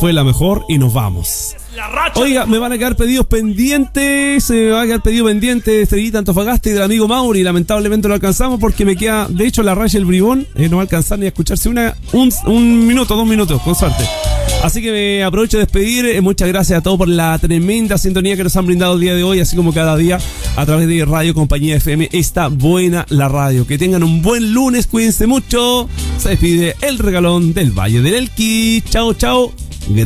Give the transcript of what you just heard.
fue la mejor y nos vamos. Oiga, me van a quedar pedidos pendientes. Se me va a quedar pedido pendiente de Estrellita Antofagasta y del amigo Mauri. Lamentablemente no alcanzamos porque me queda, de hecho, la raya el bribón. No va a alcanzar ni a escucharse un minuto, 2 minutos, con suerte. Así que me aprovecho de despedir. Muchas gracias a todos por la tremenda sintonía que nos han brindado el día de hoy, así como cada día a través de Radio Compañía FM. Está buena la radio. Que tengan un buen lunes, cuídense mucho. Se despide el regalón del Valle del Elqui. Chao, chao.